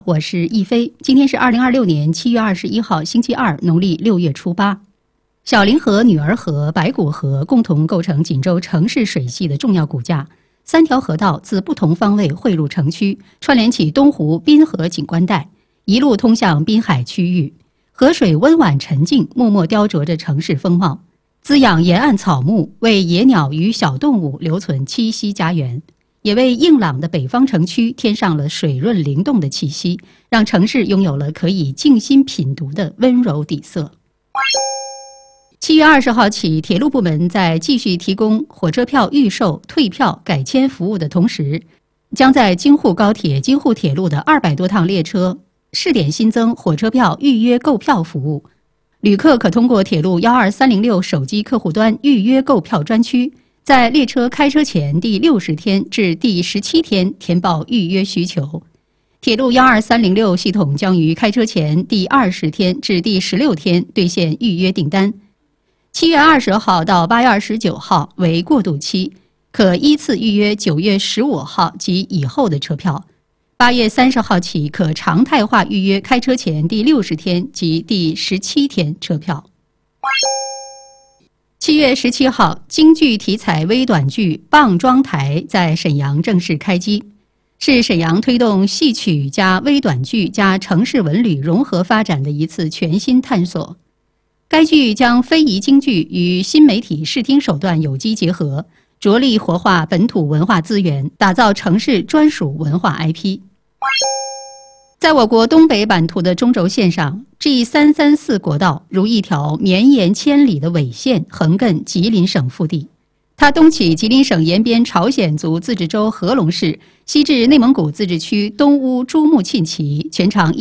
我是亦飞，今天是2026年7月21号，星期二，农历6月初8。小凌河、女儿河、白骨河共同构成锦州城市水系的重要骨架，3条河道自不同方位汇入城区，串联起东湖滨河景观带，一路通向滨海区域。河水温婉沉静，默默雕琢着城市风貌，滋养沿岸草木，为野鸟与小动物留存栖息家园，也为硬朗的北方城区添上了水润灵动的气息，让城市拥有了可以静心品读的温柔底色。7月20号起，铁路部门在继续提供火车票预售、退票、改签服务的同时，将在京沪高铁、京沪铁路的200多趟列车试点新增火车票预约购票服务。旅客可通过铁路12306手机客户端预约购票专区，在列车开车前第60天至第17天填报预约需求。铁路12306系统将于开车前第20天至第16天兑现预约订单。7月20号到8月29号为过渡期，可依次预约9月15号及以后的车票。8月30号起可常态化预约开车前第60天及第17天车票。7月17号，京剧题材微短剧《棒桩台》在沈阳正式开机，是沈阳推动戏曲加微短剧加城市文旅融合发展的一次全新探索。该剧将非遗京剧与新媒体视听手段有机结合，着力活化本土文化资源，打造城市专属文化 IP。在我国东北版图的中轴线上， G334 国道如一条绵延千里的纬线，横亘吉林省腹地。它东起吉林省延边朝鲜族自治州合龙市，西至内蒙古自治区东乌珠穆沁旗，全长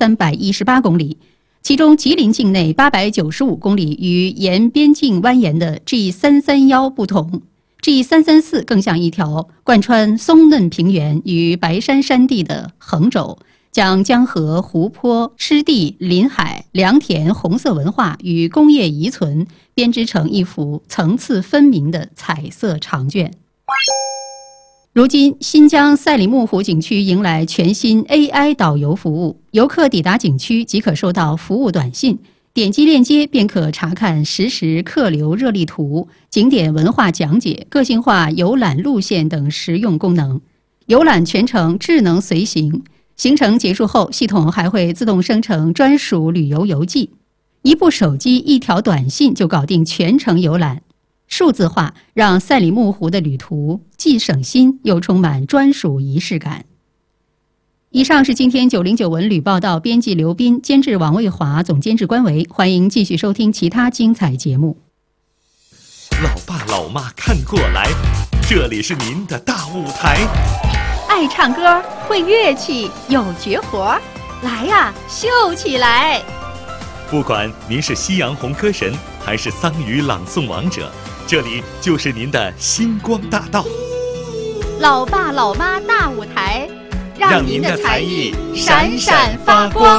1318公里。其中吉林境内895公里与沿边境蜿蜒的 G331 不同， G334 更像一条贯穿松嫩平原与白山山地的横轴，将江河、湖泊、湿地、林海、良田红色文化与工业遗存编织成一幅层次分明的彩色长卷。如今，新疆赛里木湖景区迎来全新 AI 导游服务，游客抵达景区即可收到服务短信，点击链接便可查看实时客流热力图、景点文化讲解、个性化游览路线等实用功能。游览全程智能随行，行程结束后，系统还会自动生成专属旅游游记，一部手机一条短信就搞定全程游览。数字化让赛里木湖的旅途既省心又充满专属仪式感。以上是今天909文旅报道，编辑刘斌，监制王卫华，总监制关维。欢迎继续收听其他精彩节目。 老爸老妈看过来，这里是您的大舞台。 爱唱歌，会乐器，有绝活，来呀，秀起来！ 不管您是西洋红歌神，还是桑语朗诵王者，这里就是您的星光大道。 老爸老妈大舞台，让您的才艺闪闪发光。